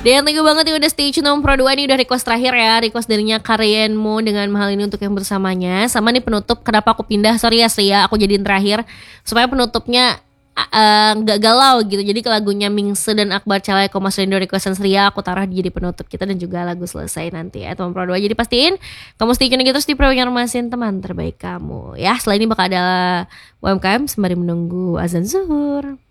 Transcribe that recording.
Dan thank you banget yang udah stay tune sama Pro 2. Ini udah request terakhir ya. Request darinya Karienmo dengan Mahal Ini untuk yang bersamanya. Sama nih penutup, kenapa aku pindah, sorry ya Sri ya, aku jadiin terakhir supaya penutupnya gak galau gitu. Jadi ke lagunya Mingse dan Akbar Caleko Mas Rindo requestan Sria aku taruh jadi penutup kita dan juga lagu selesai nanti ya teman Pro 2. Jadi pastiin kamu stay tune gitu di Pro Informasin teman terbaik kamu ya. Selain ini bakal ada UMKM sembari menunggu azan zuhur.